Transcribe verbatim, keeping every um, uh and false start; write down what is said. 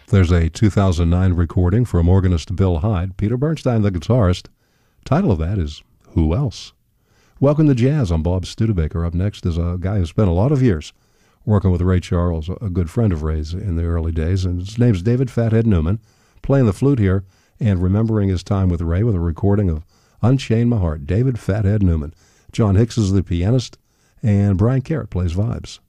There's a two thousand nine recording from organist Bill Hyde, Peter Bernstein, the guitarist. Title of that is Who Else? Welcome to Jazz. I'm Bob Studebaker. Up next is a guy who spent a lot of years working with Ray Charles, a good friend of Ray's in the early days, and his name's David Fathead Newman, playing the flute here and remembering his time with Ray with a recording of Unchain My Heart. David Fathead Newman. John Hicks is the pianist, and Brian Carrott plays vibes.